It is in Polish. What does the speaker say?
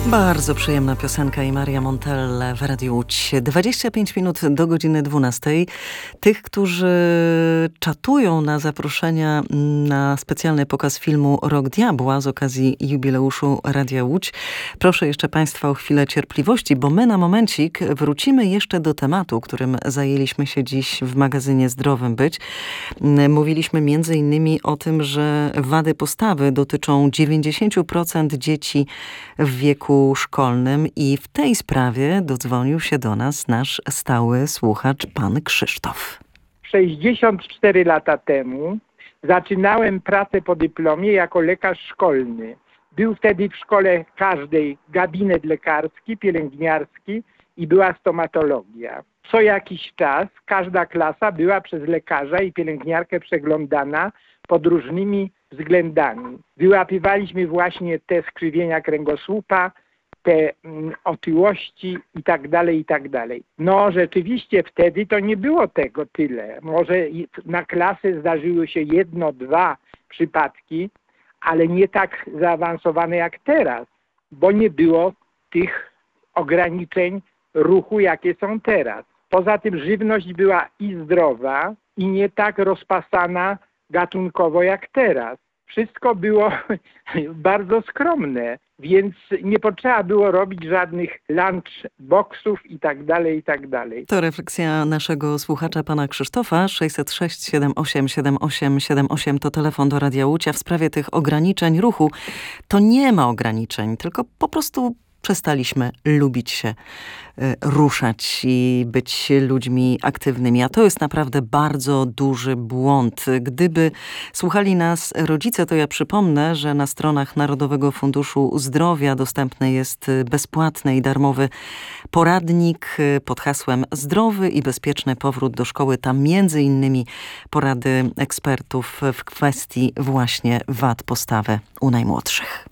Bardzo przyjemna piosenka i Maria Montelle w Radiu Łódź. 25 minut do godziny 12. Tych, którzy czatują na zaproszenia na specjalny pokaz filmu Rok Diabła z okazji jubileuszu Radia Łódź, proszę jeszcze Państwa o chwilę cierpliwości, bo my na momencik wrócimy jeszcze do tematu, którym zajęliśmy się dziś w magazynie Zdrowym Być. Mówiliśmy między innymi o tym, że wady postawy dotyczą 90% dzieci w wieku szkolnym i w tej sprawie dodzwonił się do nas nasz stały słuchacz, pan Krzysztof. 64 lata temu zaczynałem pracę po dyplomie jako lekarz szkolny. Był wtedy w szkole każdej gabinet lekarski, pielęgniarski i była stomatologia. Co jakiś czas każda klasa była przez lekarza i pielęgniarkę przeglądana pod różnymi względami. Wyłapywaliśmy właśnie te skrzywienia kręgosłupa, te otyłości i tak dalej. No rzeczywiście wtedy to nie było tego tyle. Może na klasę zdarzyły się 1-2 przypadki, ale nie tak zaawansowane jak teraz, bo nie było tych ograniczeń ruchu, jakie są teraz. Poza tym żywność była i zdrowa, i nie tak rozpasana gatunkowo jak teraz. Wszystko było bardzo skromne, więc nie potrzeba było robić żadnych lunchboxów i tak dalej. To refleksja naszego słuchacza, pana Krzysztofa. 606 78 78 78 to telefon do Radia Łódź. A w sprawie tych ograniczeń ruchu to nie ma ograniczeń, tylko po prostu przestaliśmy lubić się ruszać i być ludźmi aktywnymi. A to jest naprawdę bardzo duży błąd. Gdyby słuchali nas rodzice, to ja przypomnę, że na stronach Narodowego Funduszu Zdrowia dostępny jest bezpłatny i darmowy poradnik pod hasłem Zdrowy i bezpieczny powrót do szkoły. Tam między innymi porady ekspertów w kwestii właśnie wad postawy u najmłodszych.